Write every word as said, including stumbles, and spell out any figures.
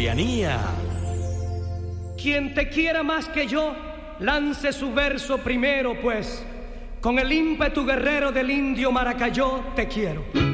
Oceanía. Quien te quiera más que yo, lance su verso primero, pues con el ímpetu guerrero del indio Maracayó te quiero.